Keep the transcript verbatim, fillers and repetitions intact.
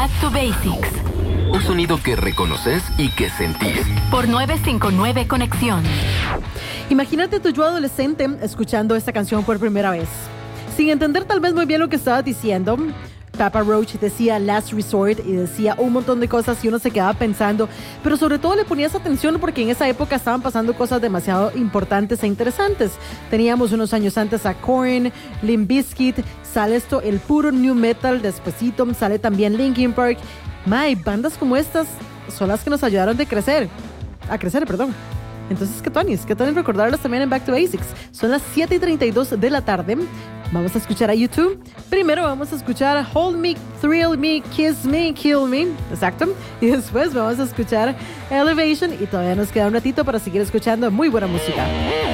Back to Basics. Un sonido que reconoces y que sentís. Por novecientos cincuenta y nueve Conexión. Imagínate tu yo adolescente escuchando esta canción por primera vez. Sin entender tal vez muy bien lo que estabas diciendo, Papa Roach decía Last Resort y decía un montón de cosas y uno se quedaba pensando, pero sobre todo le ponías atención porque en esa época estaban pasando cosas demasiado importantes e interesantes. Teníamos unos años antes a Korn, Limp Bizkit, sale esto, el puro new metal, despuesito sale también Linkin Park. May, bandas como estas son las que nos ayudaron de crecer, a crecer, perdón. Entonces, ¿qué tonis? ¿Qué tonis recordarlas también en Back to Basics? Son las siete y treinta y dos de la tarde. Vamos a escuchar a YouTube. Primero vamos a escuchar Hold Me, Thrill Me, Kiss Me, Kill Me. Exacto. Y después vamos a escuchar Elevation. Y todavía nos queda un ratito para seguir escuchando muy buena música.